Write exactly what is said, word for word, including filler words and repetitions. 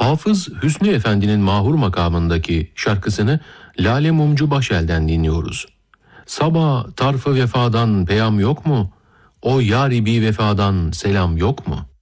Hafız Hüsnü Efendi'nin Mahur makamındaki şarkısını Lale Mumcu Başel'den dinliyoruz. Sabah tarfı vefadan peyam yok mu? O yâri bi vefadan selam yok mu?